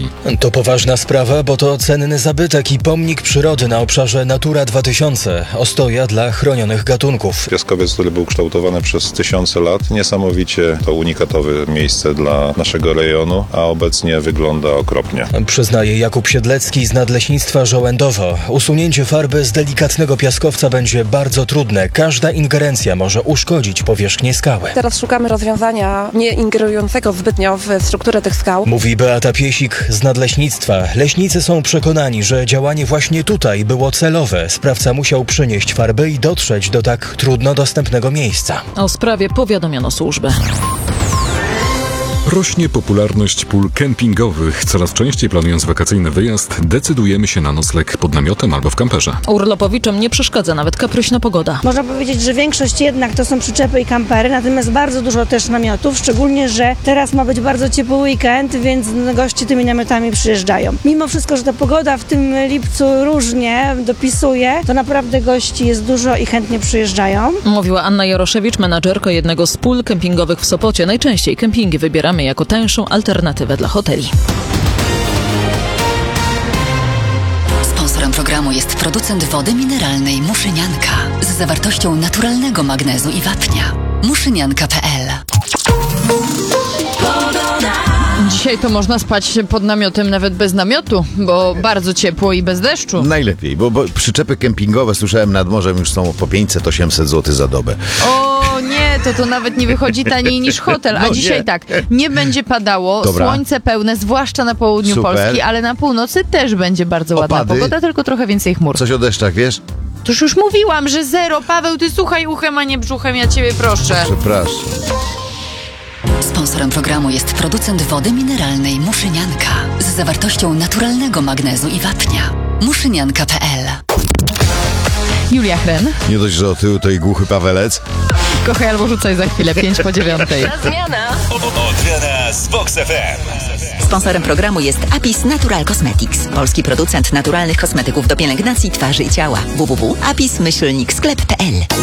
Polski. To poważna sprawa, bo to cenny zabytek i pomnik przyrody na obszarze Natura 2000, ostoja dla chronionych gatunków. Piaskowiec, który był kształtowany przez tysiące lat, niesamowicie to unikatowe miejsce dla naszego rejonu, a obecnie wygląda okropnie. Przyznaje Jakub Siedlecki z Nadleśnictwa Żołędowo. Usunięcie farby z delikatnego piaskowca będzie bardzo trudne. Każda ingerencja może uszkodzić powierzchnię skały. Teraz szukamy rozwiązania nie ingerującego zbytnio w strukturę tych skał. Mówi Beata Piesik z Nadleśnictwa. Leśnicy są przekonani, że działanie właśnie tutaj było celowe. Sprawca musiał przynieść farby i dotrzeć do tak trudno dostępnego miejsca. O sprawie powiadomiono służbę. Rośnie popularność pól kempingowych. Coraz częściej planując wakacyjny wyjazd, decydujemy się na nocleg pod namiotem albo w kamperze. Urlopowiczom nie przeszkadza nawet kapryśna pogoda. Można powiedzieć, że większość jednak to są przyczepy i kampery, natomiast bardzo dużo też namiotów, szczególnie, że teraz ma być bardzo ciepły weekend, więc goście tymi namiotami przyjeżdżają. Mimo wszystko, że ta pogoda w tym lipcu różnie dopisuje, to naprawdę gości jest dużo i chętnie przyjeżdżają. Mówiła Anna Jaroszewicz, menadżerka jednego z pól kempingowych w Sopocie. Najczęściej kempingi wybieramy jako tańszą alternatywę dla hoteli. Sponsorem programu jest producent wody mineralnej Muszynianka z zawartością naturalnego magnezu i wapnia. Muszynianka.pl. Dzisiaj to można spać pod namiotem nawet bez namiotu, bo bardzo ciepło i bez deszczu. Najlepiej, bo przyczepy kempingowe, słyszałem, nad morzem już są po 500-800 zł za dobę. O nie, to nawet nie wychodzi taniej niż hotel. A dzisiaj nie. tak, nie będzie padało, Dobra. Słońce pełne, zwłaszcza na południu Super. Polski, ale na północy też będzie bardzo ładna Opady? pogoda, tylko trochę więcej chmur. Coś o deszczach, wiesz? Toż już mówiłam, że zero. Paweł, ty słuchaj uchem, a nie brzuchem, ja ciebie proszę. Przepraszam. Sponsorem programu jest producent wody mineralnej Muszynianka z zawartością naturalnego magnezu i wapnia. Muszynianka.pl. Julia Chren. Nie dość, że otyły to i głuchy Pawelec. Kochaj albo rzucaj za chwilę, 5:09. Zmiana. Odmiana z Vox FM. Sponsorem programu jest Apis Natural Cosmetics, polski producent naturalnych kosmetyków do pielęgnacji twarzy i ciała. www.apis-sklep.pl.